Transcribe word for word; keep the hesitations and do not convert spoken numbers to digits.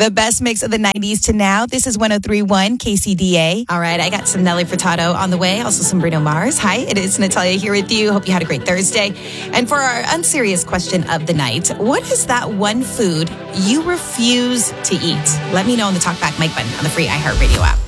The best mix of the nineties to now. This is one oh three point one K C D A. All right, I got some Nelly Furtado on the way. Also some Bruno Mars. Hi, it is Natalia here with you. Hope you had a great Thursday. And for our unserious question of the night, what is that one food you refuse to eat? Let me know on the Talkback Mike button on the free iHeartRadio app.